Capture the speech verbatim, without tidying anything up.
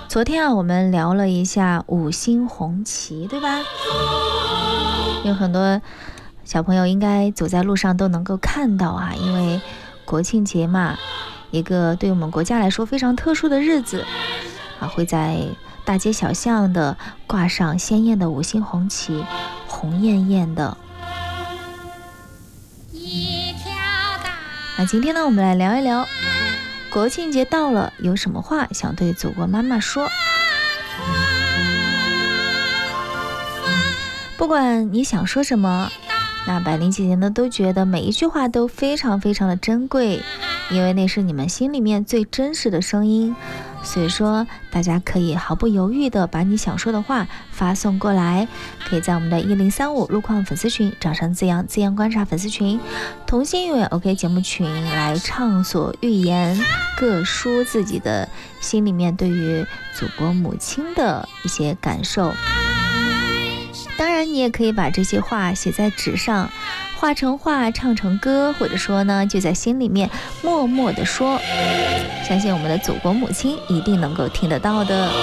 昨天啊，我们聊了一下五星红旗，对吧？有很多小朋友应该走在路上都能够看到啊，因为国庆节嘛，一个对我们国家来说非常特殊的日子啊，会在大街小巷的挂上鲜艳的五星红旗，红艳艳的。那今天呢，我们来聊一聊国庆节到了，有什么话想对祖国妈妈说？不管你想说什么，那百灵姐姐呢都觉得每一句话都非常非常的珍贵，因为那是你们心里面最真实的声音。所以说大家可以毫不犹豫的把你想说的话发送过来，可以在我们的一零三五路况粉丝群找上自阳自阳观察粉丝群同心永远 OK 节目群来畅所欲言，各抒自己的心里面对于祖国母亲的一些感受。当然你也可以把这些话写在纸上，画成画，唱成歌，或者说呢就在心里面默默地说，相信我们的祖国母亲一定能够听得到的。